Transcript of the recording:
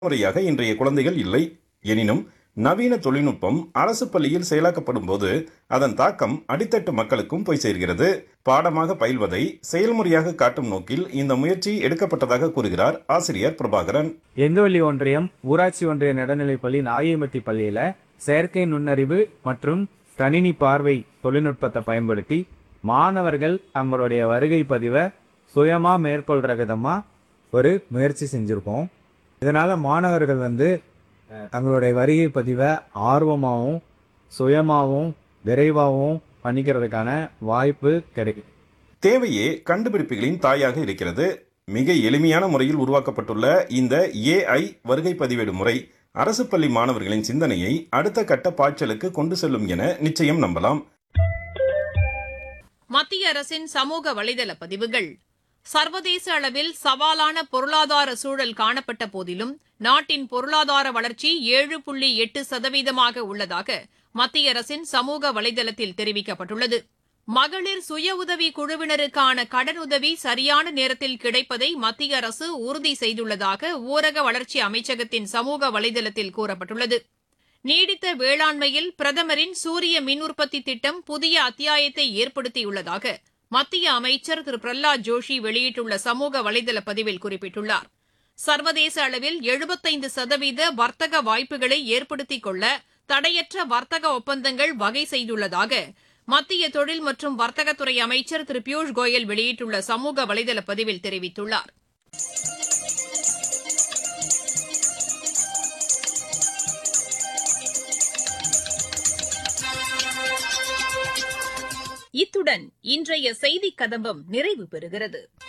முறையாக இன்றைய குழந்தைகள் இல்லை. எனினும் நவீன தொழில்நுட்பம் அரசு பள்ளியில் செயலாக்கப்படும் போது அதன் தாக்கம் அடித்தட்டு மக்களுக்கும் போய் சேர்கிறது. பாடமாக பயில்வதை செயல்முறையாக காட்டும் நோக்கில் இந்த முயற்சி எடுக்கப்பட்டதாக கூறுகிறார் ஆசிரியர் பிரபாகரன். எந்தவெளி ஒன்றியம் ஊராட்சி ஒன்றிய நடுநிலைப்பள்ளி நாகையம்பட்டி பள்ளியில செயற்கை நுண்ணறிவு மற்றும் கணினி பார்வை தொழில்நுட்பத்தை பயன்படுத்தி மாணவர்கள் தங்களுடைய வருகை பதிவை சுயமா மேற்கொள்ற விதமா ஒரு முயற்சி செஞ்சிருக்கோம். இதனால மாணவர்கள் தங்களுடைய வருகை பதிவை ஆர்வமாகவும் சுயமாகவும் விரைவாகவும் பண்ணிக்கிறதுக்கான வாய்ப்பு கிடைக்கும். தேவையே கண்டுபிடிப்புகளின் தாயாக இருக்கிறது. மிக எளிமையான முறையில் உருவாக்கப்பட்டுள்ள இந்த AI வருகை பதிவேடு முறை அரசு பள்ளி மாணவர்களின் சிந்தனையை அடுத்த கட்ட பாய்ச்சலுக்கு கொண்டு செல்லும் என நிச்சயம் நம்பலாம். மத்திய அரசின் சமூக வலைதள பதிவுகள். சர்வதேச அளவில் சவாலான பொருளாதார சூழல் காணப்பட்ட போதிலும் நாட்டின் பொருளாதார வளர்ச்சி 7.8% உள்ளதாக மத்திய அரசின் சமூக வலைதளத்தில் தெரிவிக்கப்பட்டுள்ளது. மகளிர் சுய உதவி குழுவினருக்கான கடனுதவி சரியான நேரத்தில் கிடைப்பதை மத்திய அரசு உறுதி செய்துள்ளதாக ஊரக வளர்ச்சி அமைச்சகத்தின் சமூக வலைதளத்தில் கூறப்பட்டுள்ளது. நீடித்த வேளாண்மையில் பிரதமரின் சூரிய மின் உற்பத்தி திட்டம் புதிய அத்தியாயத்தை ஏற்படுத்தியுள்ளதாக மத்திய அமைச்சர் திரு பிரஹ்லாத் ஜோஷி வெளியிட்டுள்ள சமூக வலைதள பதிவில் குறிப்பிட்டுள்ளார். சர்வதேச அளவில் 75% வர்த்தக வாய்ப்புகளை ஏற்படுத்திக் கொள்ள தடையற்ற வர்த்தக ஒப்பந்தங்கள் வகை செய்துள்ளதாக மத்திய தொழில் மற்றும் வர்த்தகத்துறை அமைச்சர் திரு பியூஷ் கோயல் வெளியிட்டுள்ள சமூக வலைதள பதிவில் தெரிவித்துள்ளார். இத்துடன் இன்றைய செய்திக் கதம்பம் நிறைவு பெறுகிறது.